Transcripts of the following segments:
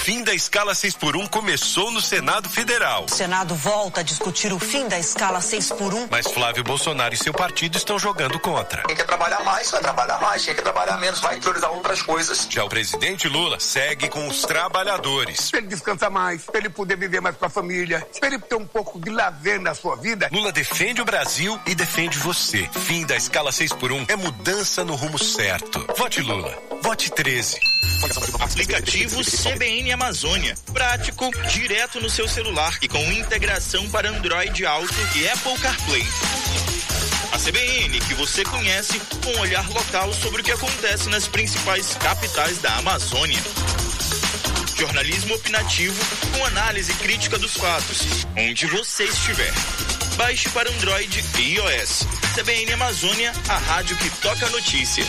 fim da escala 6x1 começou no Senado Federal. O Senado volta a discutir o fim da escala 6x1. Mas Flávio Bolsonaro e seu partido estão jogando contra. Quem quer trabalhar mais, vai trabalhar mais. Quem quer trabalhar menos, vai priorizar outras coisas. Já o presidente Lula segue com os trabalhadores. Para ele descansar mais, para ele poder viver mais com a família, para ele ter um pouco de lazer na sua vida. Lula defende o Brasil e defende você. Fim da escala 6x1 é mudança no rumo certo. Vote Lula. Vote 13. Aplicativo CBN Amazônia. Prático, direto no seu celular e com integração para Android Auto e Apple CarPlay. A CBN que você conhece com um olhar local sobre o que acontece nas principais capitais da Amazônia. Jornalismo opinativo com análise crítica dos fatos, onde você estiver. Baixe para Android e iOS. CBN Amazônia, a rádio que toca a notícia.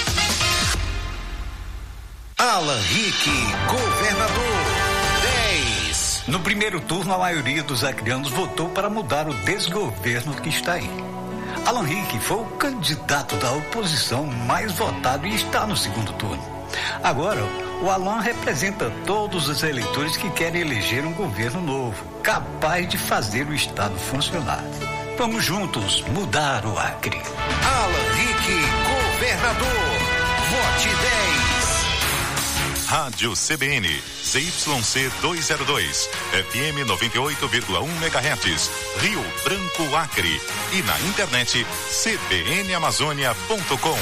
Alan Rick, governador. 10. No primeiro turno, a maioria dos acrianos votou para mudar o desgoverno que está aí. Alan Rick foi o candidato da oposição mais votado e está no segundo turno. Agora, o Alan representa todos os eleitores que querem eleger um governo novo, capaz de fazer o Estado funcionar. Vamos juntos mudar o Acre. Alan Rick, governador. Vote 10. Rádio CBN, ZYC 202, FM 98,1 MHz, Rio Branco, Acre. E na internet, cbnamazônia.com.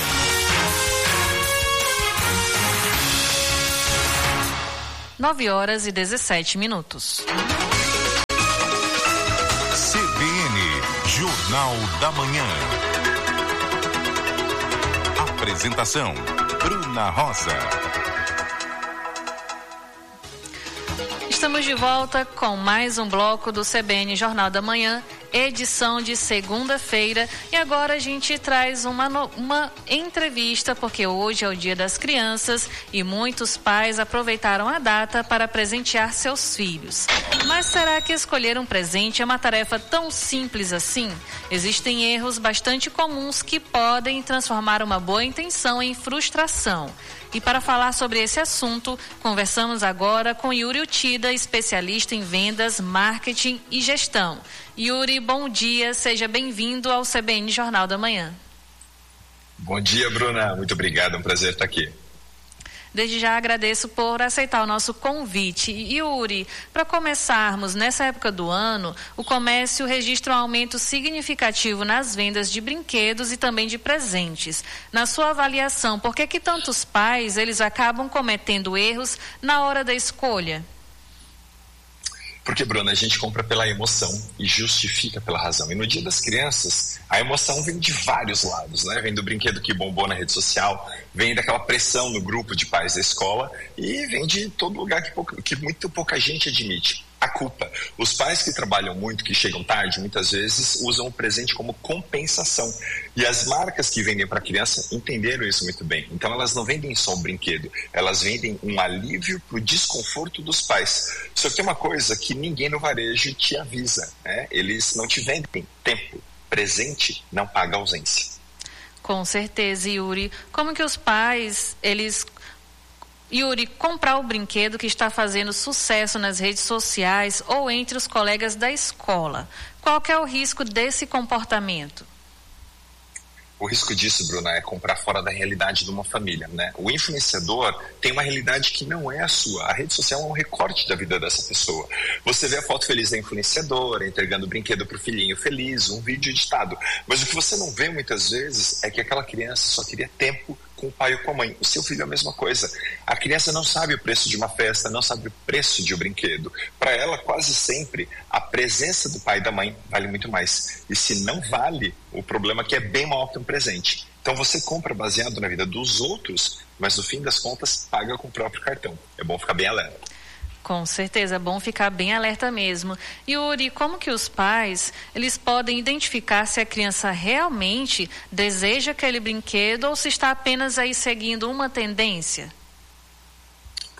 Nove horas e 17 minutos. CBN, Jornal da Manhã. Apresentação, Bruna Rosa. Estamos de volta com mais um bloco do CBN Jornal da Manhã, edição de segunda-feira. E agora a gente traz uma entrevista, porque hoje é o Dia das Crianças e muitos pais aproveitaram a data para presentear seus filhos. Mas será que escolher um presente é uma tarefa tão simples assim? Existem erros bastante comuns que podem transformar uma boa intenção em frustração. E para falar sobre esse assunto, conversamos agora com Yuri Utida, especialista em vendas, marketing e gestão. Yuri, bom dia, seja bem-vindo ao CBN Jornal da Manhã. Bom dia, Bruna, muito obrigado, é um prazer estar aqui. Desde já agradeço por aceitar o nosso convite. Yuri, para começarmos, nessa época do ano, o comércio registra um aumento significativo nas vendas de brinquedos e também de presentes. Na sua avaliação, por que tantos pais eles acabam cometendo erros na hora da escolha? Porque, Bruna, a gente compra pela emoção e justifica pela razão. E no Dia das Crianças, a emoção vem de vários lados, né? Vem do brinquedo que bombou na rede social, vem daquela pressão no grupo de pais da escola e vem de todo lugar que muito pouca gente admite. A culpa. Os pais que trabalham muito, que chegam tarde, muitas vezes usam o presente como compensação. E as marcas que vendem para a criança entenderam isso muito bem. Então elas não vendem só um brinquedo, elas vendem um alívio para o desconforto dos pais. Só que tem uma coisa que ninguém no varejo te avisa, né? Eles não te vendem tempo. Presente não paga ausência. Com certeza, Yuri. Como que os pais, Yuri, comprar o brinquedo que está fazendo sucesso nas redes sociais ou entre os colegas da escola. Qual que é o risco desse comportamento? O risco disso, Bruna, é comprar fora da realidade de uma família, né? O influenciador tem uma realidade que não é a sua. A rede social é um recorte da vida dessa pessoa. Você vê a foto feliz da influenciadora, entregando brinquedo pro filhinho feliz, um vídeo editado. Mas o que você não vê muitas vezes é que aquela criança só queria tempo com o pai ou com a mãe. O seu filho é a mesma coisa. A criança não sabe o preço de uma festa, não sabe o preço de um brinquedo. Para ela, quase sempre, a presença do pai e da mãe vale muito mais. E se não vale, o problema é que é bem maior que um presente. Então você compra baseado na vida dos outros, mas no fim das contas, paga com o próprio cartão. É bom ficar bem alerta. Com certeza, é bom ficar bem alerta mesmo. Yuri, como que os pais, eles podem identificar se a criança realmente deseja aquele brinquedo ou se está apenas aí seguindo uma tendência?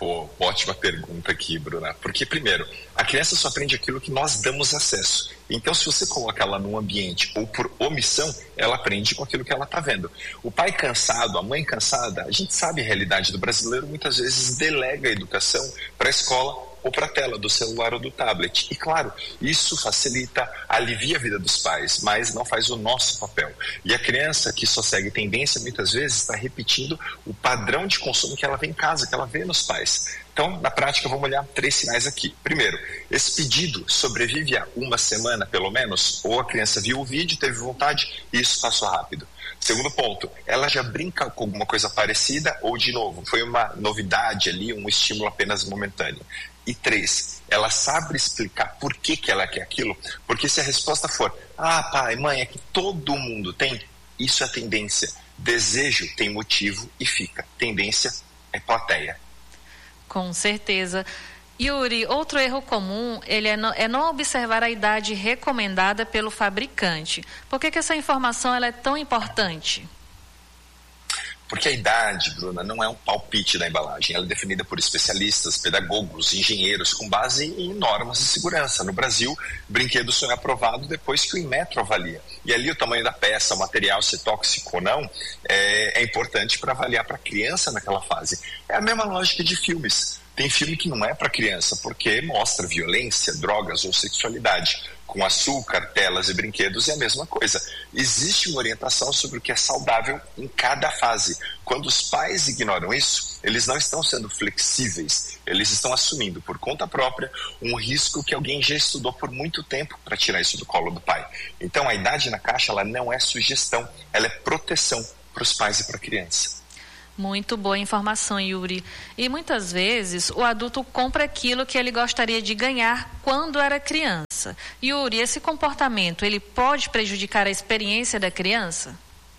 Pô, ótima pergunta aqui, Bruna. Porque, primeiro, a criança só aprende aquilo que nós damos acesso. Então, se você coloca ela num ambiente ou por omissão, ela aprende com aquilo que ela está vendo. O pai cansado, a mãe cansada, a gente sabe a realidade do brasileiro, muitas vezes delega a educação para a escola ou para a tela do celular ou do tablet. E claro, isso facilita, alivia a vida dos pais, mas não faz o nosso papel. E a criança que só segue tendência, muitas vezes, está repetindo o padrão de consumo que ela vê em casa, que ela vê nos pais. Então, na prática, vamos olhar 3 sinais aqui. Primeiro, esse pedido sobrevive a 1 semana, pelo menos, ou a criança viu o vídeo, teve vontade e isso passou rápido. Segundo ponto, ela já brinca com alguma coisa parecida ou, de novo, foi uma novidade ali, um estímulo apenas momentâneo. E 3, ela sabe explicar por que ela quer aquilo, porque se a resposta for, pai, mãe, é que todo mundo tem, isso é tendência. Desejo tem motivo e fica. Tendência é plateia. Com certeza. Yuri, outro erro comum é não observar a idade recomendada pelo fabricante. Por que essa informação ela é tão importante? Porque a idade, Bruna, não é um palpite da embalagem. Ela é definida por especialistas, pedagogos, engenheiros, com base em normas de segurança. No Brasil, brinquedo só é aprovado depois que o Inmetro avalia. E ali o tamanho da peça, o material, se é tóxico ou não, é importante para avaliar para a criança naquela fase. É a mesma lógica de filmes. Tem filme que não é para criança, porque mostra violência, drogas ou sexualidade. Com açúcar, telas e brinquedos é a mesma coisa. Existe uma orientação sobre o que é saudável em cada fase. Quando os pais ignoram isso, eles não estão sendo flexíveis. Eles estão assumindo por conta própria um risco que alguém já estudou por muito tempo para tirar isso do colo do pai. Então a idade na caixa ela não é sugestão, ela é proteção para os pais e para a criança. Muito boa informação, Yuri. E muitas vezes o adulto compra aquilo que ele gostaria de ganhar quando era criança. Yuri, esse comportamento, ele pode prejudicar a experiência da criança?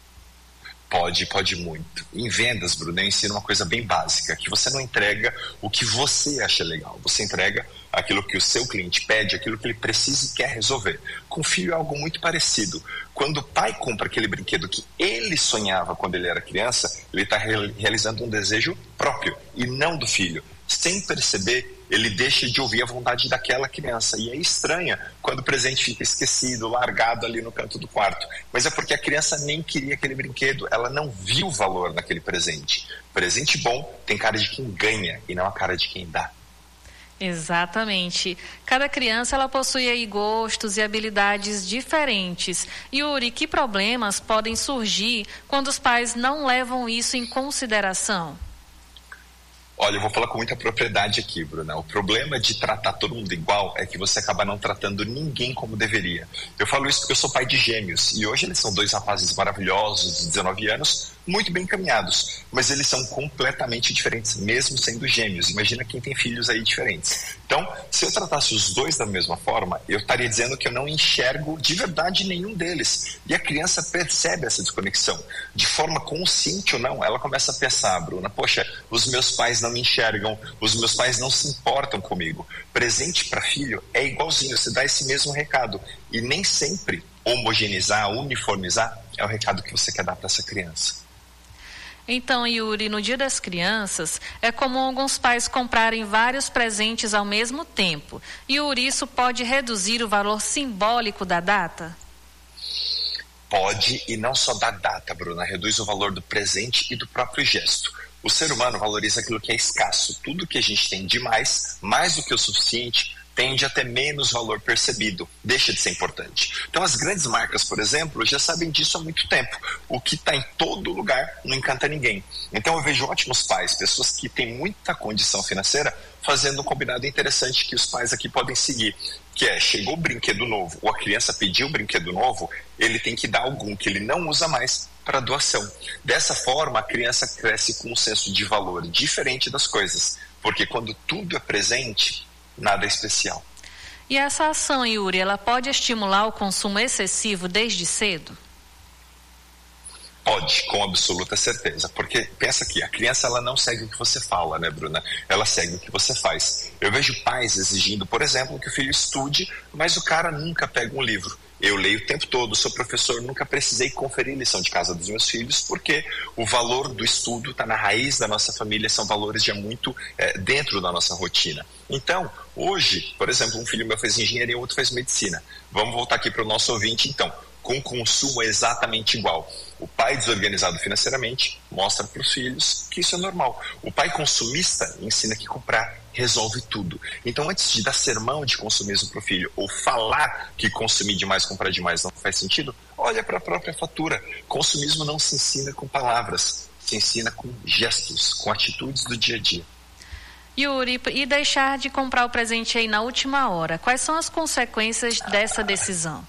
Pode muito. Em vendas, Bruno, eu ensino uma coisa bem básica, que você não entrega o que você acha legal, você entrega aquilo que o seu cliente pede, aquilo que ele precisa e quer resolver. Com o filho é algo muito parecido. Quando o pai compra aquele brinquedo que ele sonhava quando ele era criança, ele está realizando um desejo próprio e não do filho. Sem perceber, ele deixa de ouvir a vontade daquela criança. E é estranha quando o presente fica esquecido, largado ali no canto do quarto. Mas é porque a criança nem queria aquele brinquedo, ela não viu o valor naquele presente. Presente bom tem cara de quem ganha e não a cara de quem dá. Exatamente. Cada criança ela possui aí gostos e habilidades diferentes. Yuri, que problemas podem surgir quando os pais não levam isso em consideração? Olha, eu vou falar com muita propriedade aqui, Bruna. O problema de tratar todo mundo igual é que você acaba não tratando ninguém como deveria. Eu falo isso porque eu sou pai de gêmeos e hoje eles são 2 rapazes maravilhosos de 19 anos, muito bem encaminhados, mas eles são completamente diferentes, mesmo sendo gêmeos. Imagina quem tem filhos aí diferentes. Então, se eu tratasse os 2 da mesma forma, eu estaria dizendo que eu não enxergo de verdade nenhum deles. E a criança percebe essa desconexão. De forma consciente ou não, ela começa a pensar, Bruna, poxa, os meus pais não me enxergam, os meus pais não se importam comigo. Presente para filho é igualzinho, você dá esse mesmo recado. E nem sempre homogeneizar, uniformizar é o recado que você quer dar para essa criança. Então, Yuri, no Dia das Crianças, é comum alguns pais comprarem vários presentes ao mesmo tempo. Yuri, isso pode reduzir o valor simbólico da data? Pode, e não só da data, Bruna, reduz o valor do presente e do próprio gesto. O ser humano valoriza aquilo que é escasso. Tudo que a gente tem demais, mais do que o suficiente, tende a ter menos valor percebido, deixa de ser importante. Então as grandes marcas, por exemplo, já sabem disso há muito tempo. O que está em todo lugar não encanta ninguém. Então eu vejo ótimos pais, pessoas que têm muita condição financeira, fazendo um combinado interessante que os pais aqui podem seguir, que é, chegou o brinquedo novo, ou a criança pediu o brinquedo novo, ele tem que dar algum que ele não usa mais para doação. Dessa forma, a criança cresce com um senso de valor diferente das coisas, porque quando tudo é presente, nada é especial. E essa ação, Yuri, ela pode estimular o consumo excessivo desde cedo? Pode, com absoluta certeza, porque pensa aqui, a criança ela não segue o que você fala, né, Bruna? Ela segue o que você faz. Eu vejo pais exigindo, por exemplo, que o filho estude, mas o cara nunca pega um livro. Eu leio o tempo todo, sou professor, nunca precisei conferir lição de casa dos meus filhos, porque o valor do estudo está na raiz da nossa família, são valores já muito dentro da nossa rotina. Então, hoje, por exemplo, um filho meu fez engenharia e outro fez medicina. Vamos voltar aqui para o nosso ouvinte, então. Com consumo exatamente igual. O pai desorganizado financeiramente mostra para os filhos que isso é normal. O pai consumista ensina que comprar resolve tudo. Então, antes de dar sermão de consumismo para o filho ou falar que consumir demais, comprar demais não faz sentido, olha para a própria fatura. Consumismo não se ensina com palavras, se ensina com gestos, com atitudes do dia a dia. Yuri, e deixar de comprar o presente aí na última hora, quais são as consequências dessa decisão?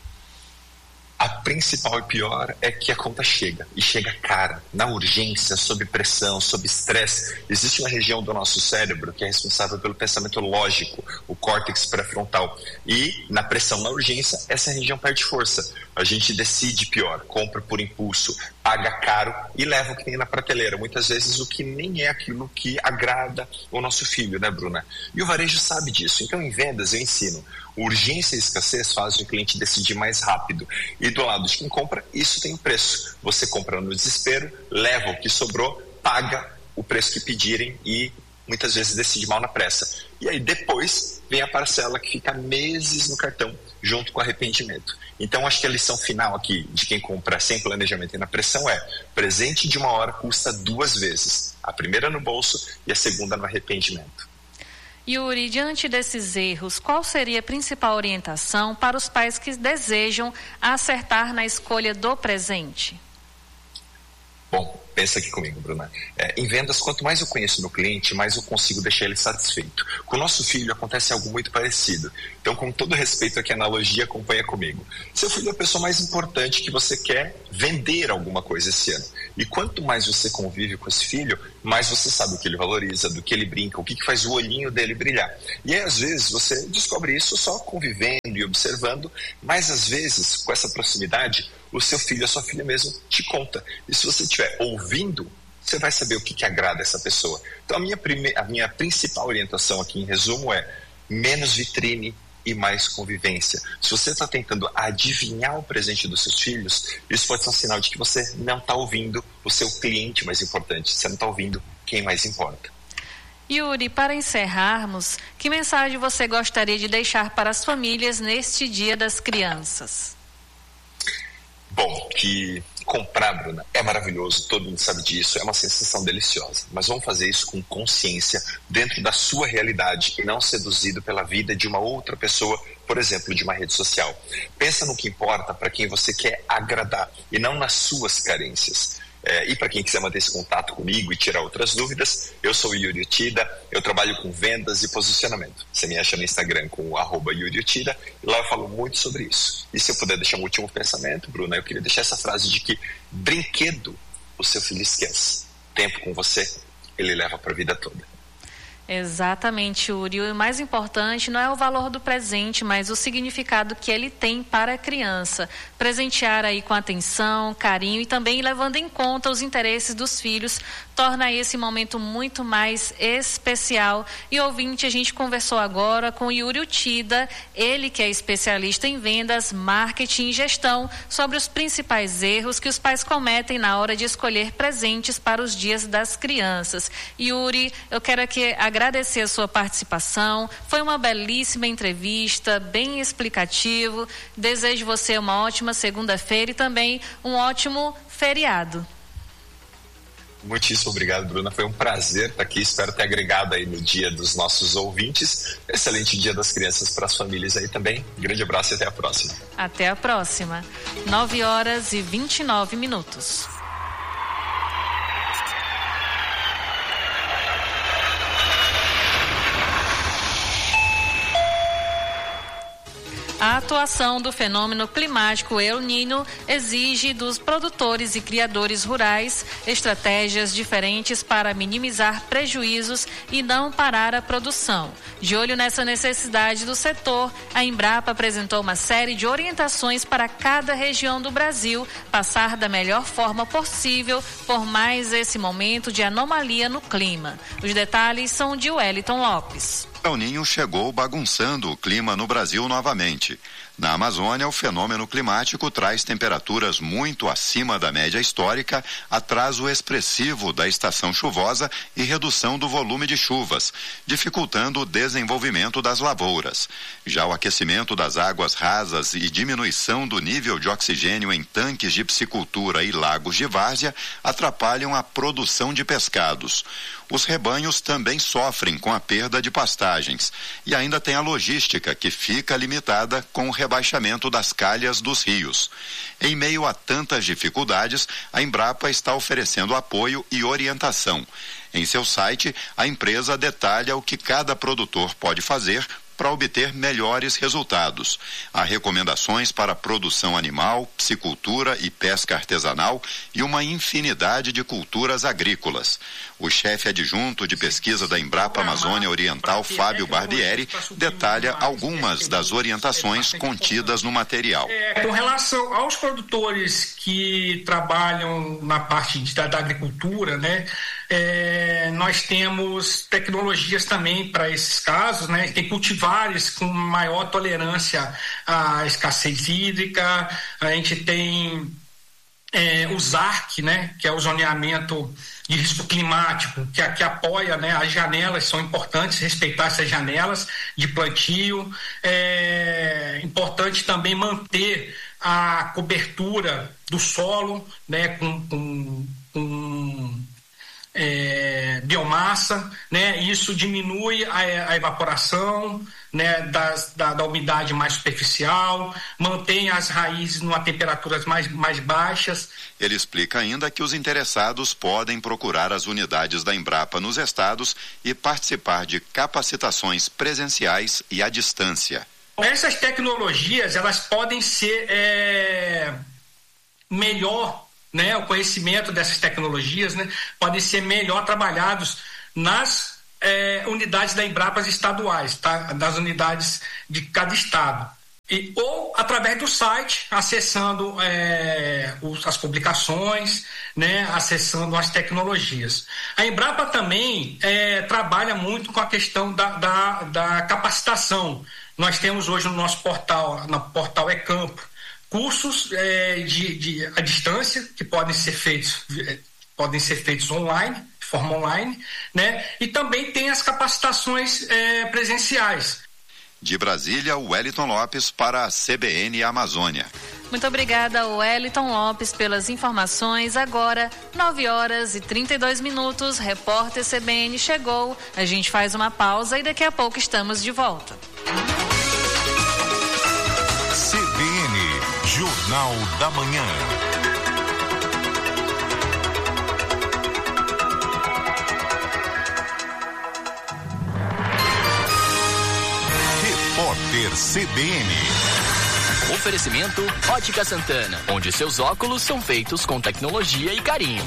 A principal e pior é que a conta chega, e chega cara, na urgência, sob pressão, sob estresse. Existe uma região do nosso cérebro que é responsável pelo pensamento lógico, o córtex pré-frontal. E, na pressão, na urgência, essa região perde força. A gente decide pior, compra por impulso, paga caro e leva o que tem na prateleira. Muitas vezes o que nem é aquilo que agrada o nosso filho, né, Bruna? E o varejo sabe disso. Então, em vendas, eu ensino. Urgência e escassez fazem o cliente decidir mais rápido. E do lado de quem compra, isso tem um preço. Você compra no desespero, leva o que sobrou, paga o preço que pedirem e muitas vezes decide mal na pressa. E aí depois vem a parcela que fica meses no cartão, junto com arrependimento. Então acho que a lição final aqui de quem compra sem planejamento e na pressão é: presente de uma hora custa 2 vezes. A primeira no bolso e a segunda no arrependimento. Yuri, diante desses erros, qual seria a principal orientação para os pais que desejam acertar na escolha do presente? Bom, pensa aqui comigo, Bruna. Em vendas, quanto mais eu conheço meu cliente, mais eu consigo deixar ele satisfeito. Com o nosso filho acontece algo muito parecido. Então, com todo respeito aqui, a analogia acompanha comigo. Seu filho é a pessoa mais importante que você quer vender alguma coisa esse ano. E quanto mais você convive com esse filho, mais você sabe o que ele valoriza, do que ele brinca, o que faz o olhinho dele brilhar. E aí, às vezes, você descobre isso só convivendo e observando, mas às vezes, com essa proximidade, o seu filho, a sua filha mesmo, te conta. E se você estiver ouvindo, você vai saber o que agrada essa pessoa. Então, a minha principal orientação aqui, em resumo, é menos vitrine e mais convivência. Se você está tentando adivinhar o presente dos seus filhos, isso pode ser um sinal de que você não está ouvindo o seu cliente mais importante. Você não está ouvindo quem mais importa. Yuri, para encerrarmos, que mensagem você gostaria de deixar para as famílias neste Dia das Crianças? Bom, que comprar, Bruna, é maravilhoso, todo mundo sabe disso, é uma sensação deliciosa. Mas vamos fazer isso com consciência, dentro da sua realidade e não seduzido pela vida de uma outra pessoa, por exemplo, de uma rede social. Pensa no que importa para quem você quer agradar e não nas suas carências. E para quem quiser manter esse contato comigo e tirar outras dúvidas, eu sou o Yuri Uchida, eu trabalho com vendas e posicionamento. Você me acha no Instagram com @Yuri Uchida e lá eu falo muito sobre isso. E se eu puder deixar um último pensamento, Bruna, eu queria deixar essa frase de que brinquedo o seu filho esquece. Tempo com você, ele leva para a vida toda. Exatamente, Yuri. O mais importante não é o valor do presente, mas o significado que ele tem para a criança. Presentear aí com atenção, carinho e também levando em conta os interesses dos filhos torna esse momento muito mais especial. E ouvinte, a gente conversou agora com Yuri Uchida, ele que é especialista em vendas, marketing e gestão, sobre os principais erros que os pais cometem na hora de escolher presentes para os dias das crianças. Yuri, eu quero aqui agradecer a sua participação, foi uma belíssima entrevista, bem explicativo. Desejo você uma ótima segunda-feira e também um ótimo feriado. Muitíssimo obrigado, Bruna. Foi um prazer estar aqui. Espero ter agregado aí no dia dos nossos ouvintes. Excelente Dia das Crianças para as famílias aí também. Grande abraço e até a próxima. Até a próxima. 9h29. A atuação do fenômeno climático El Niño exige dos produtores e criadores rurais estratégias diferentes para minimizar prejuízos e não parar a produção. De olho nessa necessidade do setor, a Embrapa apresentou uma série de orientações para cada região do Brasil passar da melhor forma possível por mais esse momento de anomalia no clima. Os detalhes são de Wellington Lopes. El Niño chegou bagunçando o clima no Brasil novamente. Na Amazônia, o fenômeno climático traz temperaturas muito acima da média histórica, atraso expressivo da estação chuvosa e redução do volume de chuvas, dificultando o desenvolvimento das lavouras. Já o aquecimento das águas rasas e diminuição do nível de oxigênio em tanques de piscicultura e lagos de várzea atrapalham a produção de pescados. Os rebanhos também sofrem com a perda de pastagens e ainda tem a logística que fica limitada com o rebaixamento das calhas dos rios. Em meio a tantas dificuldades, a Embrapa está oferecendo apoio e orientação. Em seu site, a empresa detalha o que cada produtor pode fazer para obter melhores resultados. Há recomendações para produção animal, piscicultura e pesca artesanal e uma infinidade de culturas agrícolas. O chefe adjunto de pesquisa da Embrapa Amazônia Oriental, Fábio Barbieri, detalha algumas das orientações contidas no material. Com relação aos produtores que trabalham na parte da agricultura, né? Nós temos tecnologias também para esses casos, né? Tem cultivares com maior tolerância à escassez hídrica, a gente tem o ZARC, né? Que é o zoneamento de risco climático, que apoia, né? As janelas são importantes, respeitar essas janelas de plantio. É importante também manter a cobertura do solo, né? Com biomassa, né? Isso diminui a evaporação, né? Da umidade mais superficial, mantém as raízes numa temperaturas mais baixas. Ele explica ainda que os interessados podem procurar as unidades da Embrapa nos estados e participar de capacitações presenciais e à distância. Essas tecnologias, elas podem ser melhor, né, o conhecimento dessas tecnologias, né, podem ser melhor trabalhados nas unidades da Embrapa estaduais, tá? Das unidades de cada estado. Ou através do site, acessando as publicações, né, acessando as tecnologias. A Embrapa também trabalha muito com a questão da capacitação. Nós temos hoje no nosso portal, no portal Ecampo, cursos à distância que podem ser feitos online, de forma online, né? E também tem as capacitações presenciais. De Brasília, Wellington Lopes para a CBN Amazônia. Muito obrigada, Wellington Lopes, pelas informações. Agora, 9h32, repórter CBN chegou. A gente faz uma pausa e daqui a pouco estamos de volta. CBN, Jornal da Manhã. Repórter CBN. Oferecimento Ótica Santana, onde seus óculos são feitos com tecnologia e carinho.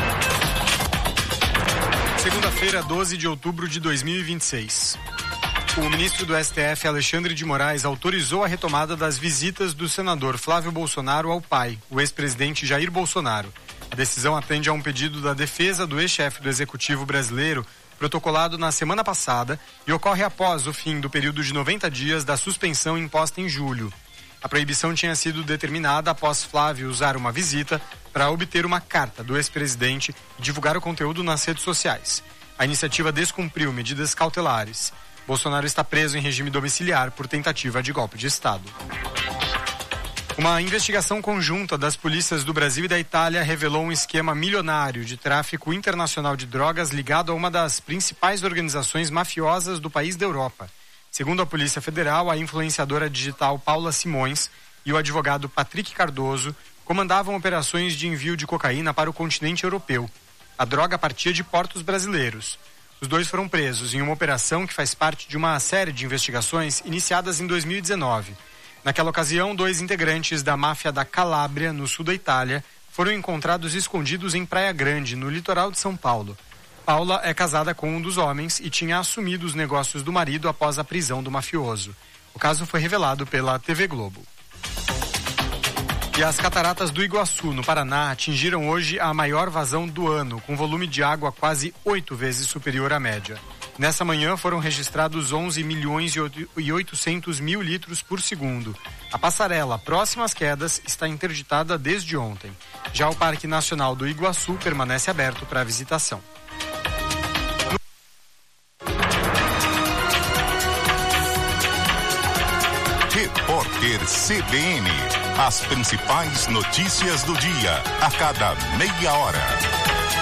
Segunda-feira, 12 de outubro de 2026. O ministro do STF, Alexandre de Moraes, autorizou a retomada das visitas do senador Flávio Bolsonaro ao pai, o ex-presidente Jair Bolsonaro. A decisão atende a um pedido da defesa do ex-chefe do Executivo brasileiro, protocolado na semana passada, e ocorre após o fim do período de 90 dias da suspensão imposta em julho. A proibição tinha sido determinada após Flávio usar uma visita para obter uma carta do ex-presidente e divulgar o conteúdo nas redes sociais. A iniciativa descumpriu medidas cautelares. Bolsonaro está preso em regime domiciliar por tentativa de golpe de Estado. Uma investigação conjunta das polícias do Brasil e da Itália revelou um esquema milionário de tráfico internacional de drogas ligado a uma das principais organizações mafiosas do país da Europa. Segundo a Polícia Federal, a influenciadora digital Paula Simões e o advogado Patrick Cardoso comandavam operações de envio de cocaína para o continente europeu. A droga partia de portos brasileiros. Os dois foram presos em uma operação que faz parte de uma série de investigações iniciadas em 2019. Naquela ocasião, 2 integrantes da máfia da Calábria, no sul da Itália, foram encontrados escondidos em Praia Grande, no litoral de São Paulo. Paula é casada com um dos homens e tinha assumido os negócios do marido após a prisão do mafioso. O caso foi revelado pela TV Globo. E as cataratas do Iguaçu, no Paraná, atingiram hoje a maior vazão do ano, com volume de água quase 8 vezes superior à média. Nessa manhã foram registrados 11 milhões e 800 mil litros por segundo. A passarela próxima às quedas está interditada desde ontem. Já o Parque Nacional do Iguaçu permanece aberto para visitação. Repórter CBN. As principais notícias do dia, a cada meia hora.